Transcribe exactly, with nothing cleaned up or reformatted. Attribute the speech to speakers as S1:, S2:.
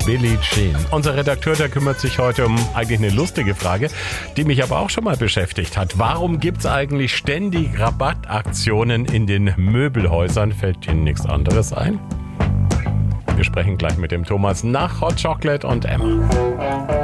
S1: Billie Jean. Unser Redakteur, der kümmert sich heute um eigentlich eine lustige Frage, die mich aber auch schon mal beschäftigt hat. Warum gibt es eigentlich ständig Rabattaktionen in den Möbelhäusern? Fällt Ihnen nichts anderes ein? Wir sprechen gleich mit dem Thomas nach Hot Chocolate und Emma.